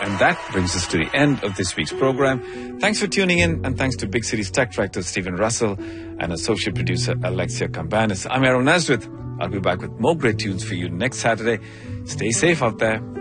And that brings us to the end of this week's program. Thanks for tuning in, and thanks to Big City's tech director, Stephen Russell, and associate producer, Alexia Campanis. I'm Aaron Nazareth. I'll be back with more great tunes for you next Saturday. Stay safe out there.